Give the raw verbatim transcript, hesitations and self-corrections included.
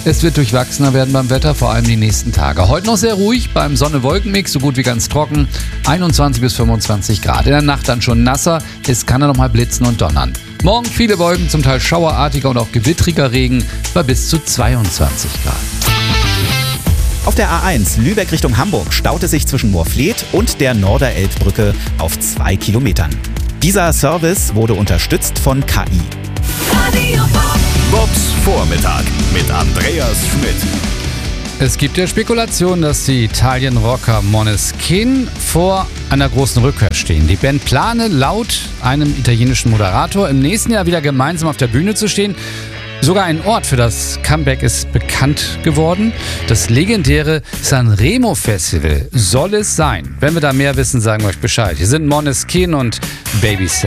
Es wird durchwachsener werden beim Wetter, vor allem die nächsten Tage. Heute noch sehr ruhig, beim Sonne-Wolken-Mix, so gut wie ganz trocken, einundzwanzig bis fünfundzwanzig Grad. In der Nacht dann schon nasser, es kann dann noch mal blitzen und donnern. Morgen viele Wolken, zum Teil schauerartiger und auch gewittriger Regen bei bis zu zweiundzwanzig Grad. Auf der A eins Lübeck Richtung Hamburg staut es sich zwischen Moorfleet und der Norderelbbrücke auf zwei Kilometern. Dieser Service wurde unterstützt von K I. Bobs Vormittag mit Andreas Schmidt. Es gibt ja Spekulationen, dass die Italien-Rocker Måneskin vor einer großen Rückkehr stehen. Die Band plane laut einem italienischen Moderator im nächsten Jahr wieder gemeinsam auf der Bühne zu stehen. Sogar ein Ort für das Comeback ist bekannt geworden. Das legendäre Sanremo Festival soll es sein. Wenn wir da mehr wissen, sagen wir euch Bescheid. Hier sind Måneskin und Baby Say.